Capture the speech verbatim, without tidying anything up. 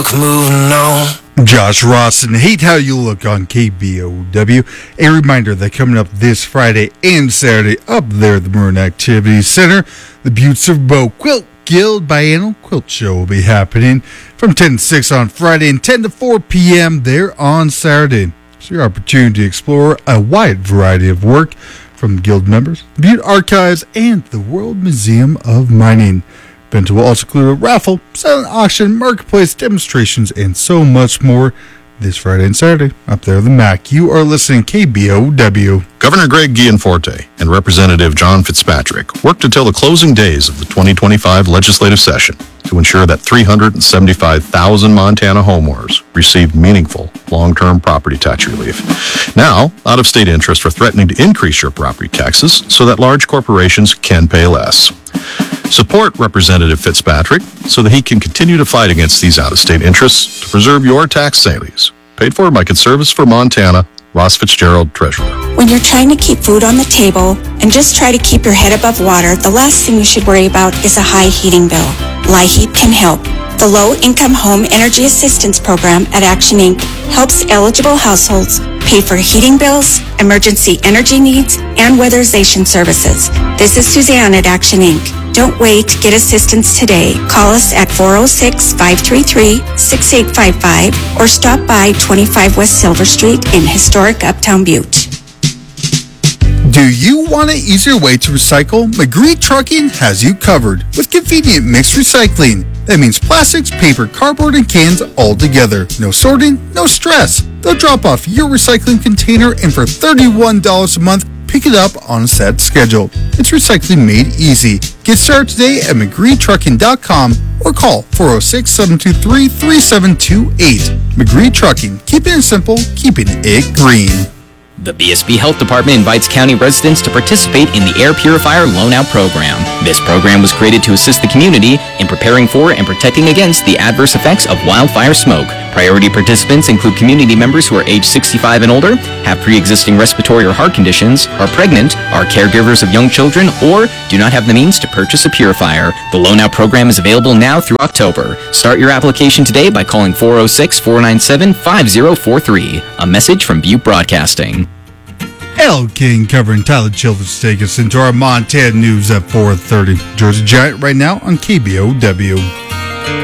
Moving on. Josh Ross and Hate How You Look on K B O W. A reminder that coming up this Friday and Saturday up there at the Maroon Activity Center, the Butte Silverbow Quilt Guild Biennial Quilt Show will be happening from ten to six on Friday and ten to four p.m. there on Saturday. So your opportunity to explore a wide variety of work from Guild members, the Butte Archives, and the World Museum of Mining. The event will also include a raffle, silent auction, marketplace, demonstrations, and so much more this Friday and Saturday up there at the M A C. You are listening to K B O W. Governor Greg Gianforte and Representative John Fitzpatrick worked until the closing days of the twenty twenty-five legislative session to ensure that three hundred seventy-five thousand Montana homeowners received meaningful long-term property tax relief. Now, out-of-state interests are threatening to increase your property taxes so that large corporations can pay less. Support Representative Fitzpatrick so that he can continue to fight against these out-of-state interests to preserve your tax savings. Paid for by Conservatives for Montana, Ross Fitzgerald, Treasurer. When you're trying to keep food on the table and just try to keep your head above water, the last thing you should worry about is a high heating bill. LIHEAP can help. The Low Income Home Energy Assistance Program at Action Incorporated helps eligible households pay for heating bills, emergency energy needs, and weatherization services. This is Suzanne at Action Incorporated. Don't wait. Get assistance today. Call us at four oh six, five three three, six eight five five or stop by twenty-five West Silver Street in historic Uptown Butte. Do you want an easier way to recycle? McGree Trucking has you covered with convenient mixed recycling. That means plastics, paper, cardboard, and cans all together. No sorting, no stress. They'll drop off your recycling container and for thirty-one dollars a month, pick it up on a set schedule. It's recycling made easy. Get started today at mcgree trucking dot com or call four oh six, seven two three, three seven two eight. McGree Trucking, keeping it simple, keeping it green. The B S B Health Department invites county residents to participate in the Air Purifier Loan Out Program. This program was created to assist the community in preparing for and protecting against the adverse effects of wildfire smoke. Priority participants include community members who are age sixty-five and older, have pre-existing respiratory or heart conditions, are pregnant, are caregivers of young children, or do not have the means to purchase a purifier. The Loan Out Program is available now through October. Start your application today by calling four oh six, four nine seven, five oh four three. A message from Butte Broadcasting. L. King covering Tyler Childers to take us into our Montana news at four thirty. Jersey Giant right now on K B O W.